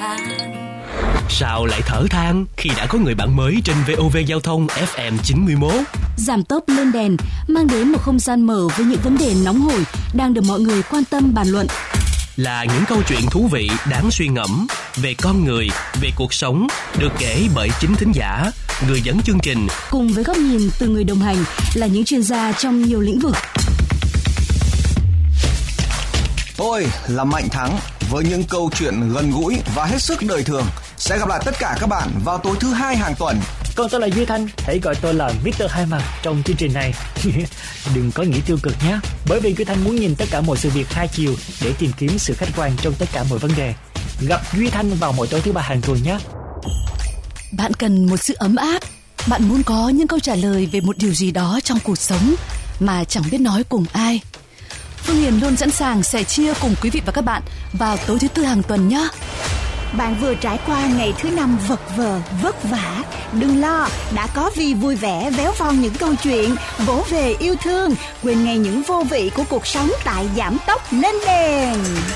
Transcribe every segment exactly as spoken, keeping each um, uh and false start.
than. Sao lại thở than khi đã có người bạn mới trên vê o vê Giao thông ép em chín mươi mốt? Giảm tốc lên đèn mang đến một không gian mở với những vấn đề nóng hổi đang được mọi người quan tâm bàn luận. Là những câu chuyện thú vị đáng suy ngẫm về con người, về cuộc sống, được kể bởi chính thính giả, người dẫn chương trình. Cùng với góc nhìn từ người đồng hành là những chuyên gia trong nhiều lĩnh vực. Tôi là Mạnh Thắng với những câu chuyện gần gũi và hết sức đời thường. Sẽ gặp lại tất cả các bạn vào tối thứ hai hàng tuần. Còn tôi là Duy Thanh, hãy gọi tôi là mít tơ Hai Mặt trong chương trình này. Đừng có nghĩ tiêu cực nhé, bởi vì Duy Thanh muốn nhìn tất cả mọi sự việc hai chiều để tìm kiếm sự khách quan trong tất cả mọi vấn đề. Gặp Duy Thanh vào mỗi tối thứ ba hàng tuần nhé. Bạn cần một sự ấm áp. Bạn muốn có những câu trả lời về một điều gì đó trong cuộc sống mà chẳng biết nói cùng ai. Phương Hiền luôn sẵn sàng sẻ chia cùng quý vị và các bạn vào tối thứ tư hàng tuần nhé. Bạn vừa trải qua ngày thứ năm vật vờ, vất vả. Đừng lo, đã có Vi vui vẻ véo von những câu chuyện, vỗ về yêu thương, quên ngay những vô vị của cuộc sống tại Giảm Tốc Lên Đèn.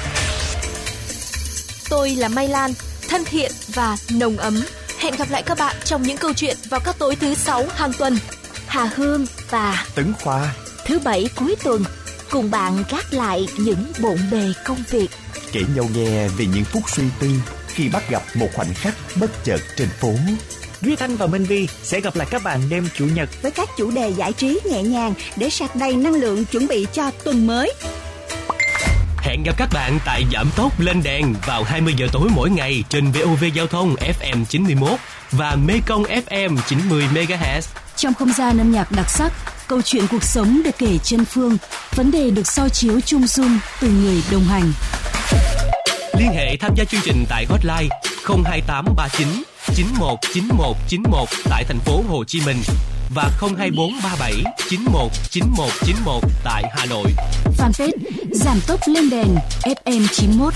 Tôi là Mai Lan, thân thiện và nồng ấm. Hẹn gặp lại các bạn trong những câu chuyện vào các tối thứ sáu hàng tuần. Hà Hương và Tấn Khoa, thứ bảy cuối tuần, cùng bạn gác lại những bộn bề công việc, kể nhau nghe về những phút suy tư khi bắt gặp một khoảnh khắc bất chợt trên phố. Duy Thanh và Minh Vi sẽ gặp lại các bạn đêm Chủ nhật với các chủ đề giải trí nhẹ nhàng để sạc đầy năng lượng chuẩn bị cho tuần mới. Hẹn gặp các bạn tại Giảm Tốc Lên Đèn vào hai mươi giờ tối mỗi ngày trên vê o vê Giao thông ép em chín mươi mốt và Mekong ép em chín mươi mê ga héc. Trong không gian âm nhạc đặc sắc, câu chuyện cuộc sống được kể chân phương, vấn đề được soi chiếu chung dung từ người đồng hành. Liên hệ tham gia chương trình tại hotline không hai tám ba chín chín một chín một chín một tại thành phố Hồ Chí Minh và không hai bốn ba bảy chín một chín một chín một tại Hà Nội. Fanpage Giảm Tốc Lên Đèn ép em chín mốt.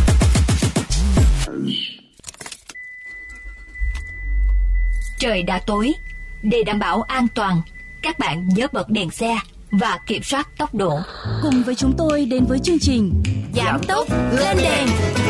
Trời đã tối, để đảm bảo an toàn, các bạn nhớ bật đèn xe và kiểm soát tốc độ. Cùng với chúng tôi đến với chương trình Giảm Tốc Lên Đèn.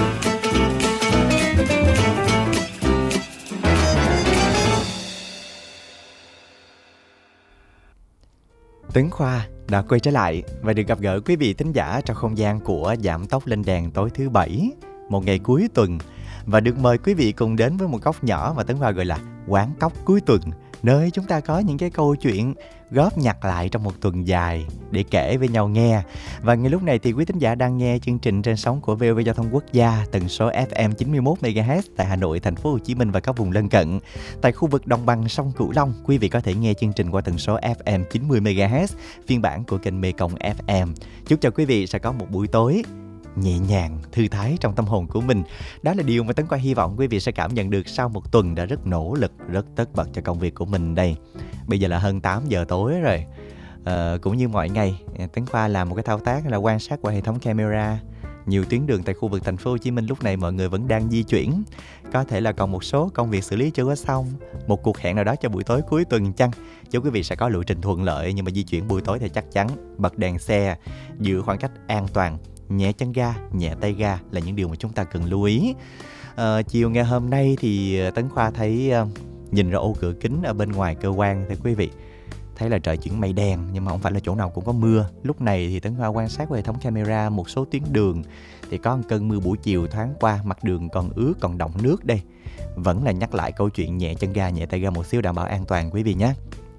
Tấn Khoa đã quay trở lại và được gặp gỡ quý vị thính giả trong không gian của Giảm Tốc Lên Đèn tối thứ bảy, một ngày cuối tuần, và được mời quý vị cùng đến với một góc nhỏ mà Tấn Khoa gọi là quán cóc cuối tuần, nơi chúng ta có những cái câu chuyện góp nhặt lại trong một tuần dài để kể với nhau nghe. Và ngay lúc này thì quý thính giả đang nghe chương trình trên sóng của vê o vê Giao thông Quốc gia, tần số ép em chín mươi mốt mê ga héc tại Hà Nội, thành phố Hồ Chí Minh và các vùng lân cận. Tại khu vực đồng bằng sông Cửu Long, quý vị có thể nghe chương trình qua tần số ép em chín mươi mê ga héc, phiên bản của kênh Mekong ép em. Chúc cho quý vị sẽ có một buổi tối nhẹ nhàng, thư thái trong tâm hồn của mình. Đó là điều mà Tấn Khoa hy vọng quý vị sẽ cảm nhận được sau một tuần đã rất nỗ lực, rất tất bật cho công việc của mình đây. Bây giờ là hơn tám giờ tối rồi. À, cũng như mọi ngày, Tấn Khoa làm một cái thao tác là quan sát qua hệ thống camera. Nhiều tuyến đường tại khu vực thành phố Hồ Chí Minh lúc này mọi người vẫn đang di chuyển. Có thể là còn một số công việc xử lý chưa có xong. Một cuộc hẹn nào đó cho buổi tối cuối tuần chăng? Chúc quý vị sẽ có lộ trình thuận lợi, nhưng mà di chuyển buổi tối thì chắc chắn bật đèn xe, giữ khoảng cách an toàn, nhẹ chân ga, nhẹ tay ga là những điều mà chúng ta cần lưu ý. À, chiều ngày hôm nay thì Tấn Khoa thấy uh, nhìn ra ô cửa kính ở bên ngoài cơ quan thì quý vị thấy là trời chuyển mây đen, nhưng mà không phải là chỗ nào cũng có mưa. Lúc này thì Tấn Khoa quan sát qua hệ thống camera một số tuyến đường thì có một cơn mưa buổi chiều thoáng qua, mặt đường còn ướt, còn đọng nước đây. Vẫn là nhắc lại câu chuyện nhẹ chân ga, nhẹ tay ga một xíu đảm bảo an toàn quý vị nhé.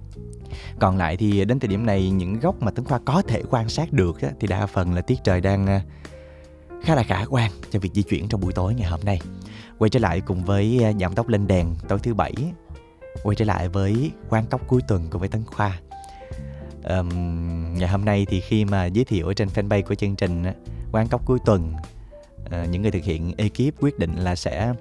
Còn lại thì đến thời điểm này, những góc mà Tấn Khoa có thể quan sát được á, thì đa phần là tiết trời đang khá là khả quan cho việc di chuyển trong buổi tối ngày hôm nay. Quay trở lại cùng với Giảm Tốc Lên Đèn tối thứ bảy, quay trở lại với quán cóc cuối tuần cùng với Tấn Khoa. um, Ngày hôm nay thì khi mà giới thiệu ở trên fanpage của chương trình quán cóc cuối tuần, uh, những người thực hiện ekip quyết định là sẽ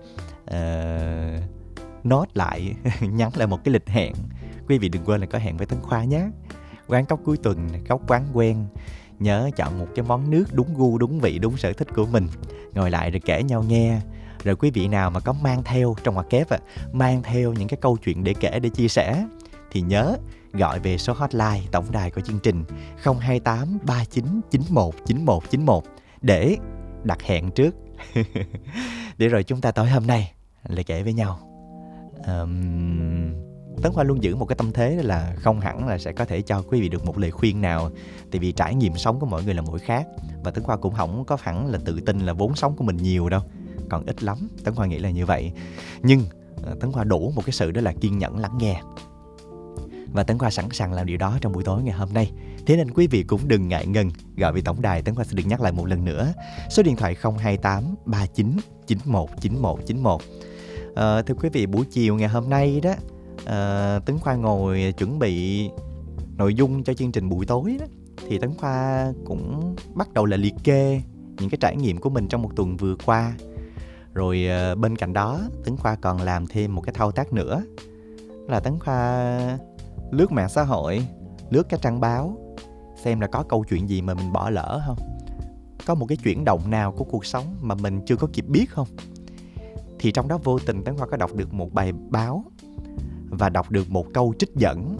uh, note lại nhắn lại một cái lịch hẹn. Quý vị đừng quên là có hẹn với Tấn Khoa nhé. Quán cóc cuối tuần, cóc quán quen. Nhớ chọn một cái món nước đúng gu, đúng vị, đúng sở thích của mình. Ngồi lại rồi kể nhau nghe. Rồi quý vị nào mà có mang theo, trong ngoặc kép à, mang theo những cái câu chuyện để kể, để chia sẻ, thì nhớ gọi về số hotline tổng đài của chương trình không hai tám ba chín chín một chín một chín một để đặt hẹn trước. Để rồi chúng ta tối hôm nay lại kể với nhau. um, Tấn Khoa luôn giữ một cái tâm thế là không hẳn là sẽ có thể cho quý vị được một lời khuyên nào, tại vì trải nghiệm sống của mỗi người là mỗi khác. Và Tấn Khoa cũng không có hẳn là tự tin là vốn sống của mình nhiều đâu, còn ít lắm, Tấn Khoa nghĩ là như vậy. Nhưng Tấn Khoa đủ một cái sự đó là kiên nhẫn lắng nghe, và Tấn Khoa sẵn sàng làm điều đó trong buổi tối ngày hôm nay. Thế nên quý vị cũng đừng ngại ngần gọi về tổng đài. Tấn Khoa sẽ được nhắc lại một lần nữa, số điện thoại không hai tám ba chín chín một chín một chín một. à, Thưa quý vị, buổi chiều ngày hôm nay đó, à, Tấn Khoa ngồi chuẩn bị nội dung cho chương trình buổi tối đó, thì Tấn Khoa cũng bắt đầu là liệt kê những cái trải nghiệm của mình trong một tuần vừa qua. Rồi à, bên cạnh đó Tấn Khoa còn làm thêm một cái thao tác nữa, là Tấn Khoa lướt mạng xã hội, lướt các trang báo, xem là có câu chuyện gì mà mình bỏ lỡ không, có một cái chuyển động nào của cuộc sống mà mình chưa có kịp biết không. Thì trong đó vô tình Tấn Khoa có đọc được một bài báo và đọc được một câu trích dẫn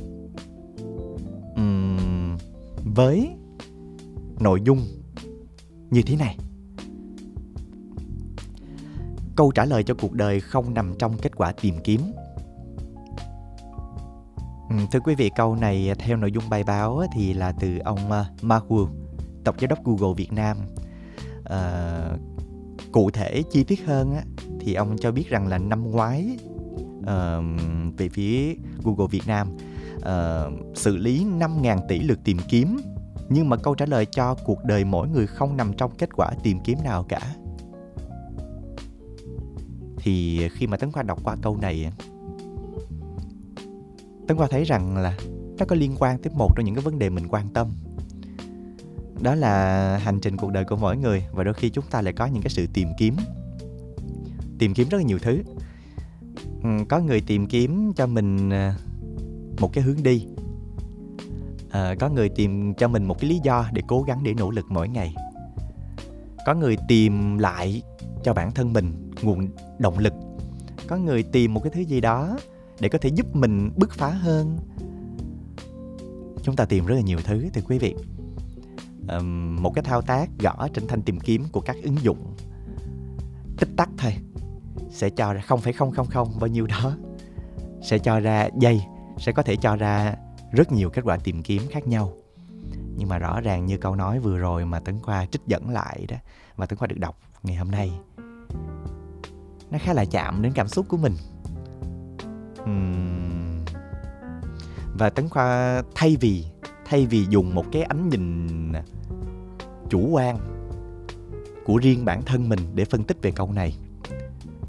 uhm, với nội dung như thế này: câu trả lời cho cuộc đời không nằm trong kết quả tìm kiếm. Ừ, thưa quý vị, câu này theo nội dung bài báo thì là từ ông Mark Wu, tổng giám đốc Google Việt Nam. À, cụ thể chi tiết hơn á, thì ông cho biết rằng là năm ngoái uh, về phía Google Việt Nam uh, xử lý năm nghìn tỷ lượt tìm kiếm, nhưng mà câu trả lời cho cuộc đời mỗi người không nằm trong kết quả tìm kiếm nào cả. Thì khi mà Tấn Khoa đọc qua câu này, Tấn Khoa thấy rằng là nó có liên quan tới một trong những cái vấn đề mình quan tâm. Đó là hành trình cuộc đời của mỗi người, và đôi khi chúng ta lại có những cái sự tìm kiếm. Tìm kiếm rất là nhiều thứ. Có người tìm kiếm cho mình một cái hướng đi, à, có người tìm cho mình một cái lý do để cố gắng, để nỗ lực mỗi ngày. Có người tìm lại cho bản thân mình nguồn động lực. Có người tìm một cái thứ gì đó để có thể giúp mình bứt phá hơn. Chúng ta tìm rất là nhiều thứ, thưa quý vị. um, Một cái thao tác gõ trên thanh tìm kiếm của các ứng dụng, tích tắc thôi, sẽ cho ra không phẩy không không không bao nhiêu đó, sẽ cho ra giây, sẽ có thể cho ra rất nhiều kết quả tìm kiếm khác nhau. Nhưng mà rõ ràng như câu nói vừa rồi mà Tấn Khoa trích dẫn lại đó, và Tấn Khoa được đọc ngày hôm nay, nó khá là chạm đến cảm xúc của mình. uhm. Và Tấn Khoa thay vì Thay vì dùng một cái ánh nhìn chủ quan của riêng bản thân mình để phân tích về câu này,